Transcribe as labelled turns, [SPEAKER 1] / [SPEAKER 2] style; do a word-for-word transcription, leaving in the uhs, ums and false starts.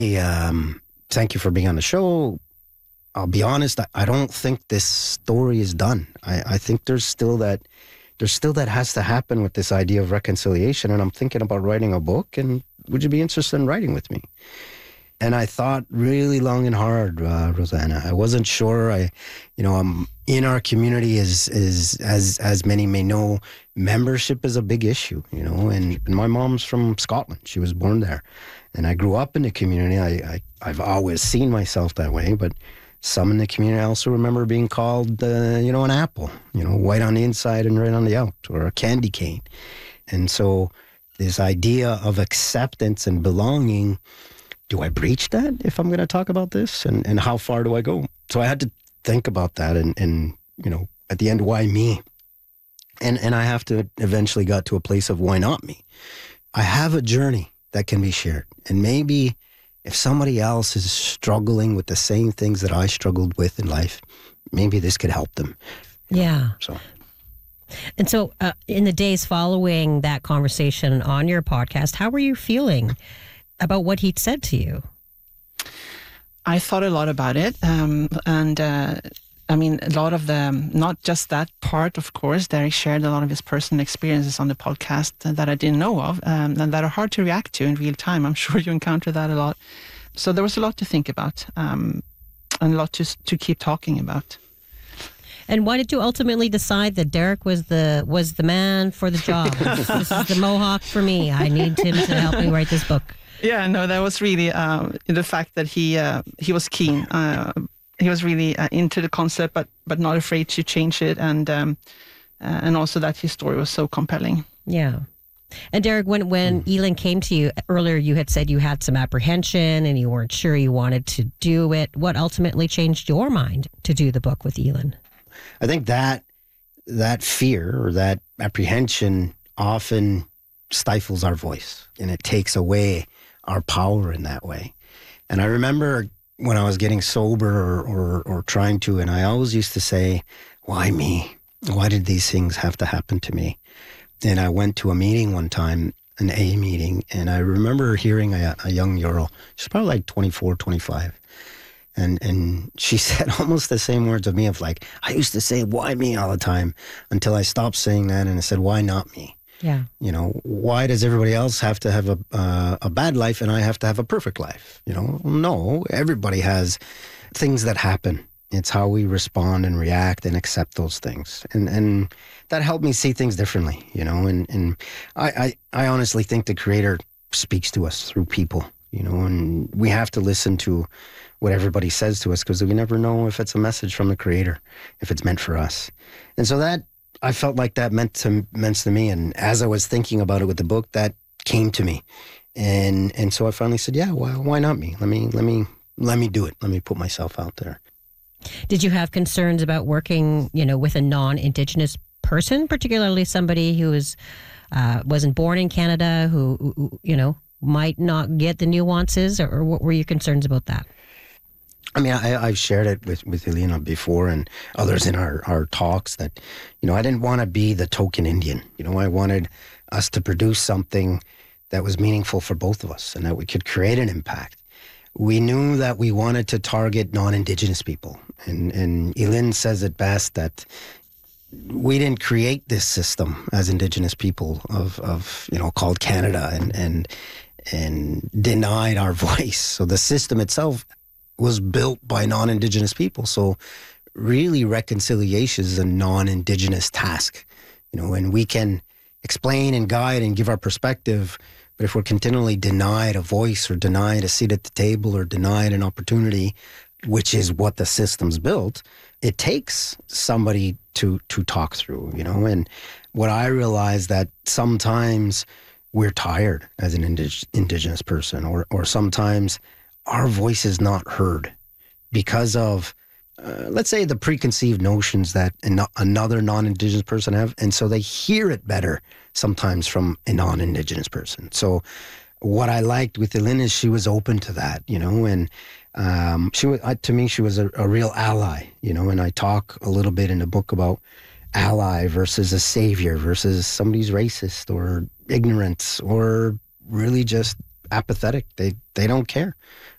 [SPEAKER 1] Um, thank you for being on the show. I'll be honest, I, I don't think this story is done. I, I think there's still that there's still that has to happen with this idea of reconciliation. And I'm thinking about writing a book, and would you be interested in writing with me? And I thought really long and hard, uh, Rosanna. I wasn't sure. I, you know, I'm in our community is is as as many may know, membership is a big issue. You know, and, and my mom's from Scotland. She was born there, and I grew up in the community. I, I I've always seen myself that way, but some in the community I also remember being called, uh, you know, an apple. You know, white on the inside and red on the out, or a candy cane. And so this idea of acceptance and belonging. Do I breach that if I'm going to talk about this? And, and how far do I go? So I had to think about that. And, and, you know, at the end, why me? And, and I have to eventually got to a place of why not me? I have a journey that can be shared. And maybe if somebody else is struggling with the same things that I struggled with in life, maybe this could help them.
[SPEAKER 2] Yeah.
[SPEAKER 1] So.
[SPEAKER 2] And so uh, in the days following that conversation on your podcast, how were you feeling about what he'd said to you?
[SPEAKER 3] I thought a lot about it. Um, and uh, I mean, a lot of the, not just that part, of course, Derek shared a lot of his personal experiences on the podcast that I didn't know of, um, and that are hard to react to in real time. I'm sure you encounter that a lot. So there was a lot to think about, um, and a lot to, to keep talking about.
[SPEAKER 2] And why did you ultimately decide that Derek was the was the man for the job? This is the Mohawk for me. I need him to help me write this book.
[SPEAKER 3] Yeah, no, that was really uh, the fact that he uh, he was keen. Uh, he was really uh, into the concept, but but not afraid to change it, and um, uh, and also that his story was so compelling.
[SPEAKER 2] Yeah. And Derek, when when mm. Elin came to you earlier, you had said you had some apprehension and you weren't sure you wanted to do it. What ultimately changed your mind to do the book with Elin?
[SPEAKER 1] I think that that fear or that apprehension often stifles our voice, and it takes away our power in that way. And I remember when I was getting sober or, or, or trying to, and I always used to say, why me? Why did these things have to happen to me? And I went to a meeting one time, an A meeting, and I remember hearing a, a young girl, she's probably like twenty-four, twenty-five. And and she said almost the same words of me of like, I used to say, why me all the time, until I stopped saying that and I said, why not me?
[SPEAKER 2] Yeah.
[SPEAKER 1] You know, why does everybody else have to have a uh, a bad life and I have to have a perfect life? You know, no, everybody has things that happen. It's how we respond and react and accept those things. And and that helped me see things differently, you know, and, and I, I, I honestly think the Creator speaks to us through people, you know, and we have to listen to what everybody says to us because we never know if it's a message from the Creator, if it's meant for us. And so that, I felt like that meant to meant to me, and as I was thinking about it with the book, that came to me, and and so I finally said, yeah, well, why not me? Let me let me let me do it. Let me put myself out there.
[SPEAKER 2] Did you have concerns about working, you know, with a non-Indigenous person, particularly somebody who was uh, wasn't born in Canada, who, who you know might not get the nuances, or, or what were your concerns about that?
[SPEAKER 1] I mean, I, I've shared it with, with Elina before and others in our, our talks that, you know, I didn't want to be the token Indian. You know, I wanted us to produce something that was meaningful for both of us and that we could create an impact. We knew that we wanted to target non-Indigenous people. And, and Elin says it best that we didn't create this system as Indigenous people of, of you know, called Canada and, and, and denied our voice. So the system itself was built by non-Indigenous people. So really reconciliation is a non-Indigenous task, you know, and we can explain and guide and give our perspective, but if we're continually denied a voice or denied a seat at the table or denied an opportunity, which is what the system's built, it takes somebody to to talk through, you know, and what I realized that sometimes we're tired as an indig- Indigenous person or or sometimes our voice is not heard because of, uh, let's say, the preconceived notions that an- another non-Indigenous person have. And so they hear it better sometimes from a non-Indigenous person. So what I liked with Elin is she was open to that, you know, and um, she was, uh, to me, she was a, a real ally, you know, and I talk a little bit in the book about ally versus a savior versus somebody's racist or ignorant or really just apathetic. They they don't care.